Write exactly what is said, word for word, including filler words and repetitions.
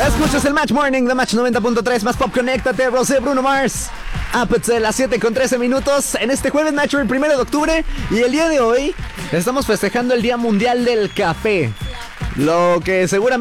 Escuchas el Match Morning de Match noventa punto tres, más pop, conéctate, Rosé, Bruno Mars. Apex a las siete con trece minutos en este jueves, Nacho, el primero de octubre. Y el día de hoy estamos festejando el Día Mundial del Café. Lo que seguramente